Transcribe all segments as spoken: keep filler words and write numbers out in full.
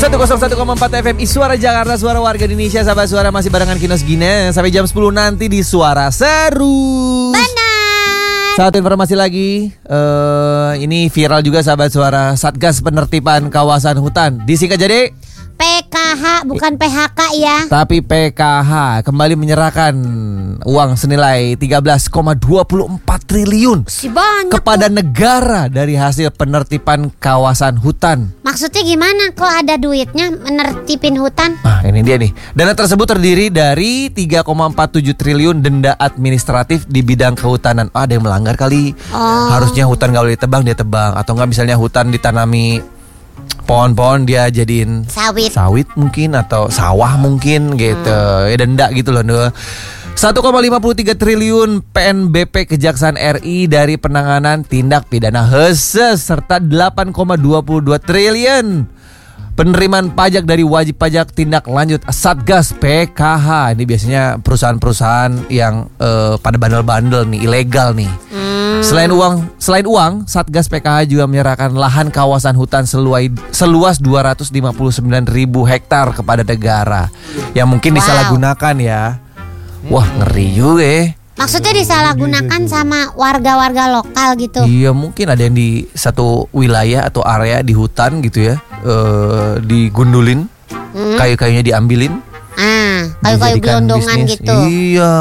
seratus satu koma empat F M Suara Jakarta, suara warga Indonesia. Sahabat Suara masih barengan Kinos Gina sampai jam sepuluh nanti di Suara Seru. Benar. Satu informasi lagi, uh, ini viral juga sahabat Suara. Satgas Penertiban Kawasan Hutan disingkat jadi P K H, bukan P H K ya. Tapi P K H kembali menyerahkan uang senilai tiga belas koma dua empat triliun Si banyak kepada tuh. negara dari hasil penertiban kawasan hutan. Maksudnya gimana kok ada duitnya menertipin hutan? Nah ini dia nih. Dana tersebut terdiri dari tiga koma empat tujuh triliun denda administratif di bidang kehutanan. Ah, ada yang melanggar kali. Oh. Harusnya hutan gak boleh ditebang, dia tebang. Atau enggak misalnya hutan ditanami pohon-pohon dia jadiin Sawit. Sawit mungkin atau sawah mungkin gitu. Hmm. Ya denda gitu loh. satu koma lima tiga triliun P N B P Kejaksaan R I dari penanganan tindak pidana H E S E serta delapan koma dua dua triliun penerimaan pajak dari wajib pajak tindak lanjut Satgas P K H. Ini biasanya perusahaan-perusahaan yang uh, pada bandel-bandel nih, ilegal nih. Hmm. Selain uang, selain uang, Satgas P K H juga menyerahkan lahan kawasan hutan seluai, seluas dua ratus lima puluh sembilan ribu hektar kepada negara yang mungkin Wow. disalahgunakan ya. Wah, ngeri juga ya. Maksudnya disalahgunakan sama warga-warga lokal gitu. Iya, mungkin ada yang di satu wilayah atau area di hutan gitu ya, uh, digundulin, Hmm. kayu-kayunya diambilin, Ah, kayu-kayu dijadikan gelondongan bisnis. gitu. Iya.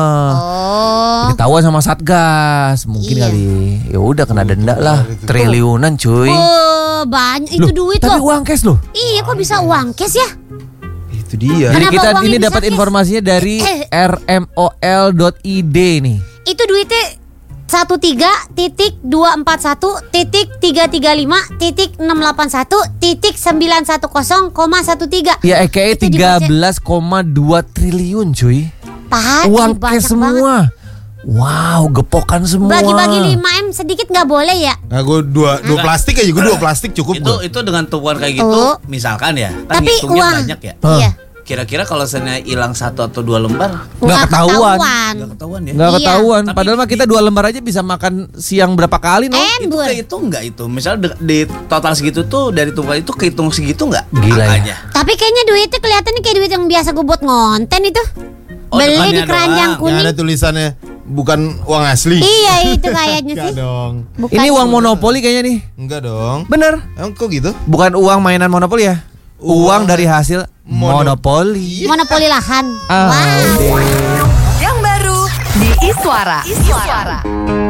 Oh. Ketahuan sama Satgas, mungkin Iya. kali. Ya udah kena denda lah, triliunan cuy. Oh, banyak itu Loh, duit tapi loh. uang cash loh. Iya, kok bisa uang cash ya? Itu dia. Jadi Kenapa kita uangnya ini bisa dapat cash? informasinya dari r m o l dot i d nih. Itu duitnya satu tiga titik dua empat satu titik tiga tiga lima titik enam delapan satu titik sembilan satu nol koma satu tiga. Ya aka Itu tiga dibaca- belas koma dua triliun cuy. Pak, Uang banyak cash banget. semua. Wow, gepokan semua. Bagi-bagi lima M sedikit nggak boleh ya? Nah, gue dua dua plastik aja, gue dua plastik cukup Itu gue. itu dengan tumpuan kayak gitu, Oh. misalkan ya, kan Tapi ngitungnya uang banyak ya. Hah. Iya. Kira-kira kalau misalnya hilang satu atau dua lembar, Nggak ketahuan. nggak ketahuan ya. Nggak Iya. ketahuan. Tapi Padahal mah kita di- dua lembar aja bisa makan siang berapa kali no? Itu Embur. kehitung nggak itu? Misal de- di total segitu tuh dari tumpuan itu kehitung segitu nggak? Gila ya. Angkanya. Tapi kayaknya duitnya kelihatannya kayak duit yang biasa gue buat ngonten itu. Oh, Beli depannya di keranjang doang. Yang kuning. ada tulisannya bukan uang asli. Iya itu kayaknya Enggak sih. dong. Bukan. Ini uang monopoli kayaknya nih. Enggak dong. Bener. Emang kok gitu? Bukan uang mainan monopoli ya. Uang dari hasil Mono- monopoli. monopoli lahan. Ah, Wow. deh. Yang baru di Iswara. Iswara.